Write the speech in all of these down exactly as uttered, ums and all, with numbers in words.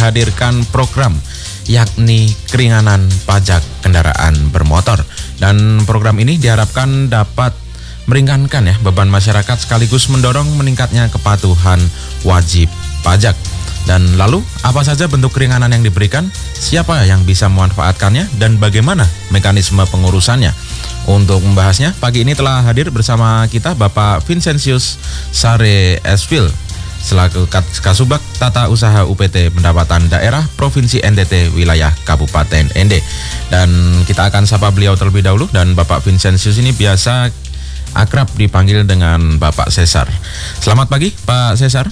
menghadirkan program yakni keringanan pajak kendaraan bermotor. Dan program ini diharapkan dapat meringankan ya beban masyarakat sekaligus mendorong meningkatnya kepatuhan wajib pajak. Dan lalu apa saja bentuk keringanan yang diberikan, siapa yang bisa memanfaatkannya, dan bagaimana mekanisme pengurusannya? Untuk membahasnya, pagi ini telah hadir bersama kita Bapak Vincentius Sare Esvil selaku Kasubag Tata Usaha U P T Pendapatan Daerah Provinsi N T T Wilayah Kabupaten N D. Dan kita akan sapa beliau terlebih dahulu, dan Bapak Vincentius ini biasa akrab dipanggil dengan Bapak Cesar. Selamat pagi Pak Cesar.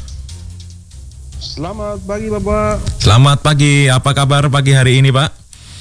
Selamat pagi Bapak. Selamat pagi, apa kabar pagi hari ini Pak?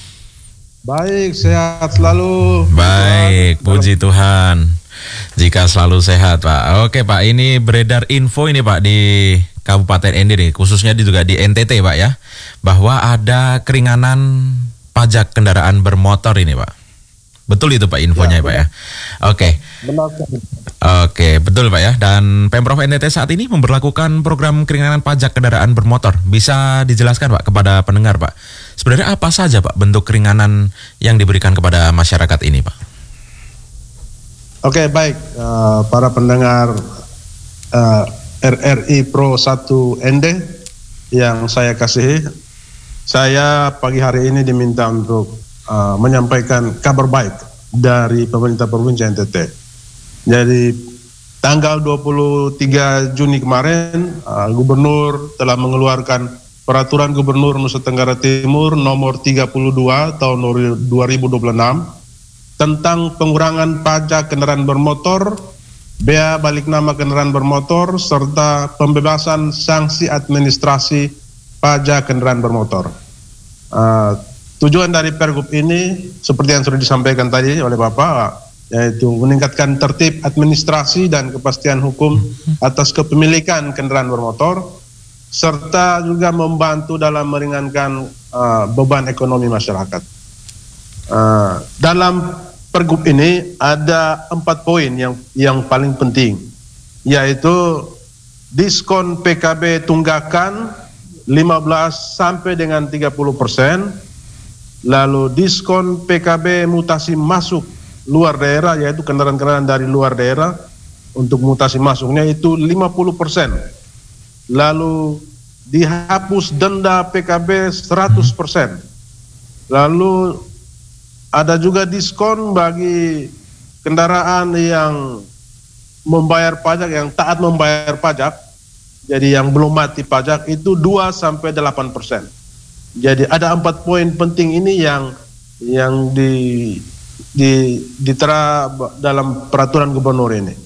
Baik, sehat selalu. Baik, puji Tuhan. Jika selalu sehat Pak. Oke Pak, ini beredar info ini Pak di Kabupaten N D nih, khususnya juga di N T T Pak ya, bahwa ada keringanan pajak kendaraan bermotor ini Pak. Betul itu Pak infonya ya, Pak ya. Oke. Benar. Oke, betul Pak ya. Dan Pemprov N T T saat ini memberlakukan program keringanan pajak kendaraan bermotor. Bisa dijelaskan Pak kepada pendengar Pak, sebenarnya apa saja Pak bentuk keringanan yang diberikan kepada masyarakat ini Pak? Oke, baik. Uh, para pendengar uh, R R I Pro satu N D yang saya kasihi, saya pagi hari ini diminta untuk Uh, menyampaikan kabar baik dari pemerintah Provinsi N T T. Jadi tanggal dua puluh tiga Juni kemarin, uh, Gubernur telah mengeluarkan Peraturan Gubernur Nusa Tenggara Timur nomor tiga puluh dua tahun dua ribu dua puluh enam tentang pengurangan pajak kendaraan bermotor, bea balik nama kendaraan bermotor, serta pembebasan sanksi administrasi pajak kendaraan bermotor. Uh, Tujuan dari Pergub ini, seperti yang sudah disampaikan tadi oleh Bapak, yaitu meningkatkan tertib administrasi dan kepastian hukum atas kepemilikan kendaraan bermotor, serta juga membantu dalam meringankan uh, beban ekonomi masyarakat. Uh, dalam Pergub ini ada empat poin yang yang paling penting, yaitu diskon P K B tunggakan lima belas sampai dengan tiga puluh persen, lalu diskon P K B mutasi masuk luar daerah, yaitu kendaraan-kendaraan dari luar daerah untuk mutasi masuknya itu lima puluh persen. Lalu dihapus denda P K B seratus persen. Lalu ada juga diskon bagi kendaraan yang membayar pajak, yang taat membayar pajak, jadi yang belum mati pajak itu dua sampai delapan persen. Jadi ada empat poin penting ini yang yang di di ditera dalam peraturan gubernur ini.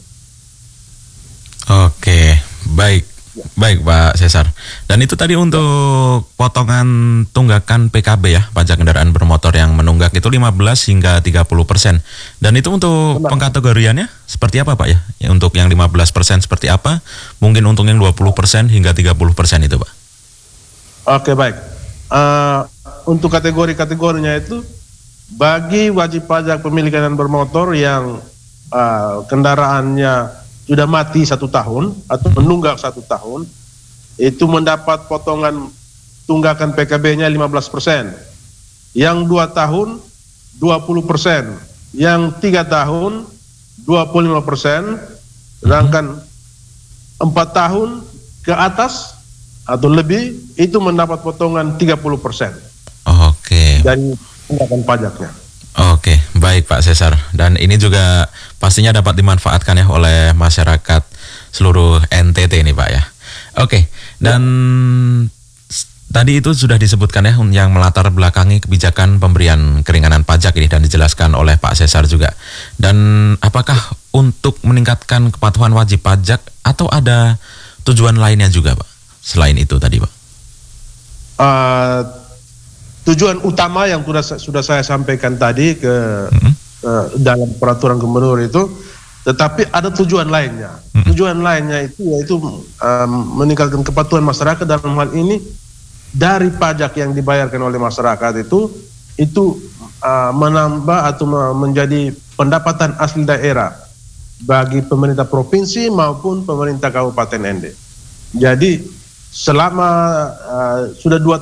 Oke, baik. Baik Pak Cesar. Dan itu tadi untuk potongan tunggakan P K B ya, pajak kendaraan bermotor yang menunggak itu lima belas hingga tiga puluh persen. Dan itu untuk Benar. Pengkategoriannya seperti apa Pak ya? Ya, untuk yang lima belas persen seperti apa? Mungkin untuk yang dua puluh persen hingga tiga puluh persen itu Pak. Oke, baik. Uh, untuk kategori-kategorinya itu bagi wajib pajak pemilik kendaraan bermotor yang uh, kendaraannya sudah mati satu tahun atau menunggak satu tahun, itu mendapat potongan tunggakan P K B-nya lima belas persen. Yang dua tahun dua puluh persen, yang tiga tahun dua puluh lima persen, sedangkan empat tahun ke atas atau lebih itu mendapat potongan tiga puluh persen. Oke. Dari tunggakan pajaknya. Oke, baik Pak Cesar. Dan ini juga pastinya dapat dimanfaatkan ya oleh masyarakat seluruh N T T ini Pak ya. Oke, dan ya. Tadi itu sudah disebutkan ya yang melatar belakangi kebijakan pemberian keringanan pajak ini dan dijelaskan oleh Pak Cesar juga. Dan apakah untuk meningkatkan kepatuhan wajib pajak atau ada tujuan lainnya juga Pak? Selain itu tadi Pak. Uh, tujuan utama yang sudah sudah saya sampaikan tadi ke mm-hmm. uh, dalam peraturan gubernur itu, tetapi ada tujuan lainnya. Mm-hmm. Tujuan lainnya itu yaitu um, meningkatkan kepatuhan masyarakat dalam hal ini dari pajak yang dibayarkan oleh masyarakat itu itu uh, menambah atau menjadi pendapatan asli daerah bagi pemerintah provinsi maupun pemerintah Kabupaten N D. Jadi selama uh, sudah dua